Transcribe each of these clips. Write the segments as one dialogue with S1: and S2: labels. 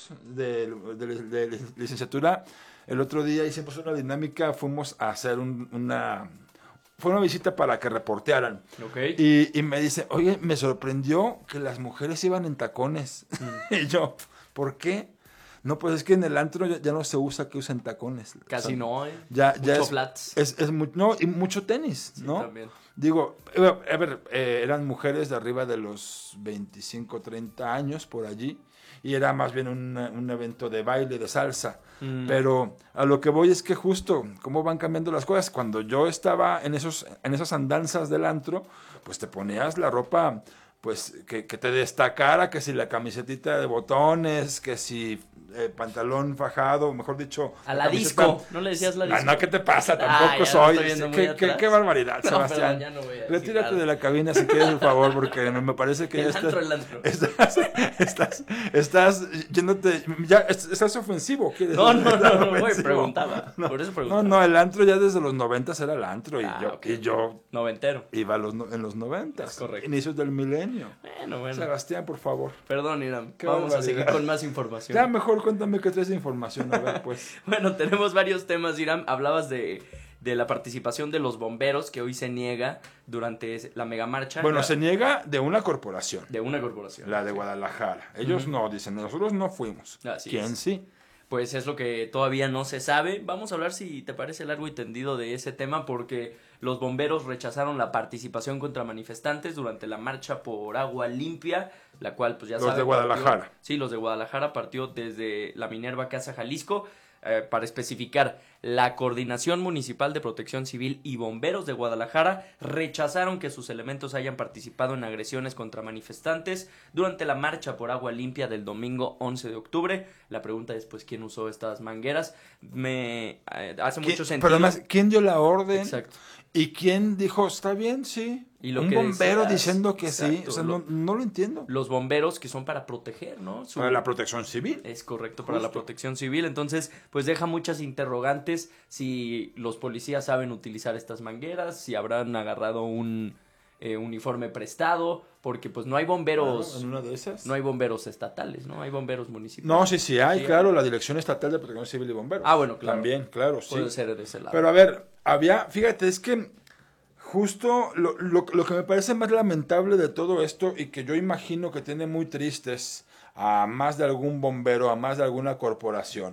S1: de licenciatura, el otro día hicimos una dinámica, fuimos a hacer fue una visita para que reportearan.
S2: Okay.
S1: Y me dice, oye, me sorprendió que las mujeres iban en tacones. Y yo, ¿por qué? No, pues es que en el antro ya no se usa que usen tacones.
S2: Casi no, ¿eh?
S1: Ya
S2: Mucho
S1: es
S2: flats.
S1: No, y mucho tenis,
S2: Sí,
S1: ¿no?
S2: también.
S1: Digo, a ver, eran mujeres de arriba de los 25, 30 años por allí, y era más bien un evento de baile, de salsa. Pero a lo que voy es que justo cómo van cambiando las cosas. Cuando yo estaba en esas andanzas del antro, pues te ponías la ropa pues que te destacara, que si la camisetita de botones, que si pantalón fajado, mejor dicho...
S2: A la disco, ¿no le decías la disco?
S1: No, ¿qué te pasa? Tampoco
S2: ya
S1: soy.
S2: lo estoy viendo
S1: Qué barbaridad,
S2: no,
S1: Sebastián.
S2: Perdón, ya no voy a decir
S1: Retírate
S2: nada.
S1: de la cabina si quieres, por favor, porque me parece que
S2: El
S1: ya
S2: antro.
S1: estás yéndote, ya estás ofensivo, ¿quieres?
S2: No, güey,
S1: Ofensivo.
S2: preguntaba. Por eso preguntaba.
S1: No, el antro ya desde los 90 era el antro, y
S2: Ok.
S1: yo
S2: Noventero.
S1: iba en los 90,
S2: Es correcto.
S1: inicios del milenio.
S2: Bueno.
S1: Sebastián, por favor.
S2: Perdón, Irán.
S1: Qué
S2: Vamos a
S1: barbaridad.
S2: seguir con más información.
S1: Ya mejor cuéntame qué traes de información, a ver, pues.
S2: Bueno, tenemos varios temas, Irán. Hablabas de la participación de los bomberos, que hoy se niega durante la megamarcha.
S1: Bueno, se niega de una corporación.
S2: De una corporación.
S1: La de Guadalajara. Ellos no, dicen, nosotros no fuimos.
S2: Así
S1: ¿Quién
S2: es.
S1: sí?
S2: Pues es lo que todavía no se sabe. Vamos a hablar, si te parece, largo y tendido de ese tema, porque los bomberos rechazaron la participación contra manifestantes durante la marcha por agua limpia, la cual, pues ya
S1: Los
S2: saben,
S1: de Guadalajara.
S2: Sí, los de Guadalajara partió desde la Minerva Casa Jalisco. Para especificar, la Coordinación Municipal de Protección Civil y Bomberos de Guadalajara rechazaron que sus elementos hayan participado en agresiones contra manifestantes durante la marcha por agua limpia del domingo 11 de octubre. La pregunta es, pues, ¿quién usó estas mangueras? Hace mucho sentido.
S1: Pero además, ¿quién dio la orden?
S2: Exacto.
S1: ¿Y quién dijo, está bien, sí?
S2: Y lo
S1: un
S2: que
S1: bombero
S2: decías,
S1: diciendo que sí.
S2: exacto,
S1: O sea, no lo entiendo.
S2: Los bomberos, que son para proteger, ¿no?
S1: Para la protección civil.
S2: Es correcto, para la
S1: Justo.
S2: protección civil. Entonces, pues deja muchas interrogantes si los policías saben utilizar estas mangueras, si habrán agarrado un uniforme prestado, porque pues no hay bomberos,
S1: Claro, en una de esas.
S2: no hay bomberos estatales, ¿no? Hay bomberos municipales.
S1: No, sí hay,
S2: Sí,
S1: claro, la Dirección Estatal de Protección Civil y Bomberos.
S2: Ah, bueno, claro.
S1: También, claro, sí.
S2: Puede ser de ese lado.
S1: Pero a ver, fíjate, es que justo lo que me parece más lamentable de todo esto, y que yo imagino que tiene muy tristes a más de algún bombero, a más de alguna corporación.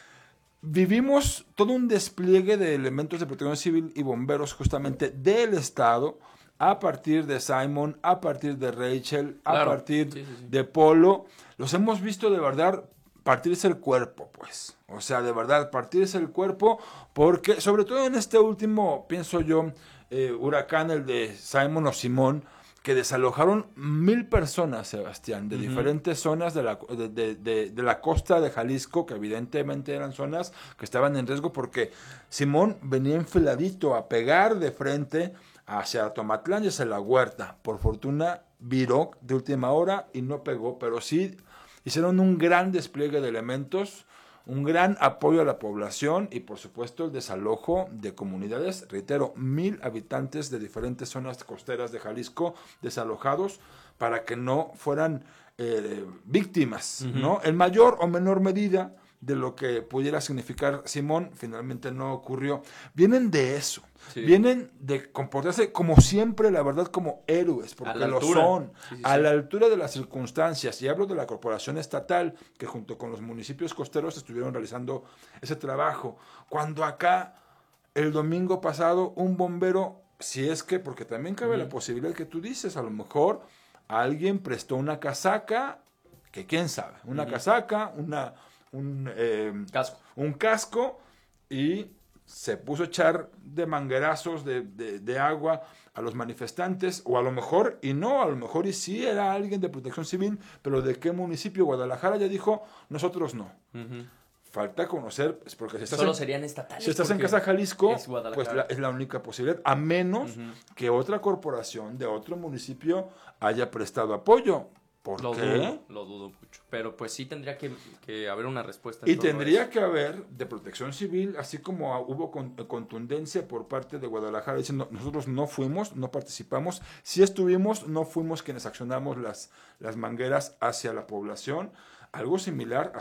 S1: Vivimos todo un despliegue de elementos de protección civil y bomberos justamente del Estado, a partir de Simon, a partir de Rachel, a
S2: Claro.
S1: partir
S2: Sí.
S1: de Polo. Los hemos visto de verdad partirse el cuerpo, pues. O sea, de verdad, partirse el cuerpo, porque, sobre todo en este último, pienso yo, huracán, el de Simon o Simón, que desalojaron 1,000 personas, Sebastián, de diferentes zonas de la costa de Jalisco, que evidentemente eran zonas que estaban en riesgo, porque Simón venía enfiladito a pegar de frente hacia Tomatlán y hacia la Huerta. Por fortuna viró de última hora y no pegó, pero sí hicieron un gran despliegue de elementos, un gran apoyo a la población y por supuesto el desalojo de comunidades, reitero, 1,000 habitantes de diferentes zonas costeras de Jalisco desalojados para que no fueran víctimas, ¿no? En mayor o menor medida de lo que pudiera significar Simón, finalmente no ocurrió. Vienen de eso.
S2: Sí.
S1: Vienen de comportarse como siempre, la verdad, como héroes, porque lo son, a la altura de las circunstancias. Y hablo de la corporación estatal, que junto con los municipios costeros estuvieron realizando ese trabajo. Cuando acá, el domingo pasado, un bombero, si es que, porque también cabe la posibilidad que tú dices, a lo mejor alguien prestó una casaca, que quién sabe, una casaca, un casco, y se puso a echar de manguerazos de agua a los manifestantes, o a lo mejor y sí era alguien de protección civil, pero ¿de qué municipio? Guadalajara ya dijo, nosotros no. Falta conocer, porque si estás
S2: Solo serían estatales.
S1: si estás en
S2: porque
S1: Casa Jalisco,
S2: es Guadalajara.
S1: pues es la única posibilidad, a menos que otra corporación de otro municipio haya prestado apoyo. ¿Por qué?
S2: Lo dudo mucho. Pero pues sí tendría que haber una respuesta.
S1: Y tendría que haber de protección civil, así como hubo contundencia por parte de Guadalajara diciendo, nosotros no fuimos, no participamos, si estuvimos, no fuimos quienes accionamos las mangueras hacia la población. Algo similar